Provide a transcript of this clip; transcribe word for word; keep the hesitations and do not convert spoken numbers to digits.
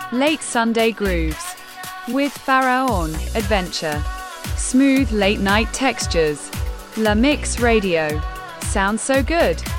Late Sunday grooves with Pharaon Adventure. Smooth late night textures. La Mix Radio. Sounds so good.